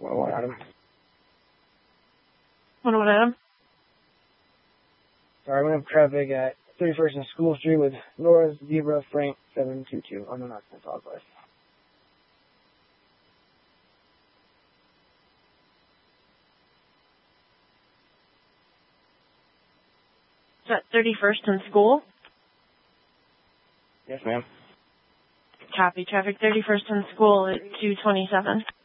101 Adam. 101 Adam. Sorry, we have traffic at 31st and School Street with Laura Zebra Frank 722 on the North Southwest. Is that 31st and School? Yes, ma'am. Copy. Traffic 31st and School at 227.